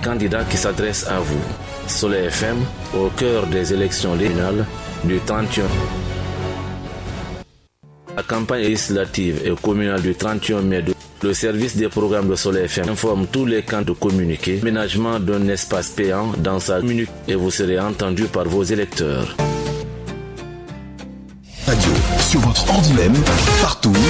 Candidat qui s'adresse à vous. Soleil FM, au cœur des élections régionales du 31. La campagne législative et communale du 31 mai, le service des programmes de Soleil FM informe tous les candidats de communiquer l'aménagement d'un espace payant dans sa commune et vous serez entendu par vos électeurs. Radio sur votre ordi même, partout,